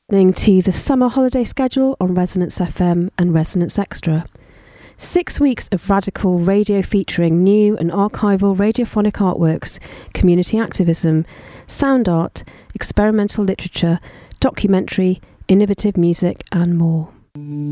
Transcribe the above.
listening to the summer holiday schedule on Resonance FM and Resonance Extra. 6 weeks of radical radio featuring new and archival radiophonic artworks, community activism, sound art, experimental literature, documentary, innovative music and more.